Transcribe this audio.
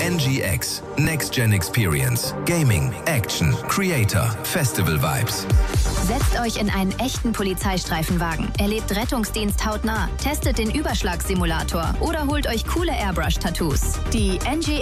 NGX. Next Gen Experience. Gaming, Action, Creator, Festival Vibes. Setzt euch in einen echten Polizeistreifenwagen, erlebt Rettungsdienst hautnah, testet den Überschlagssimulator oder holt euch coole Airbrush-Tattoos. Die NGX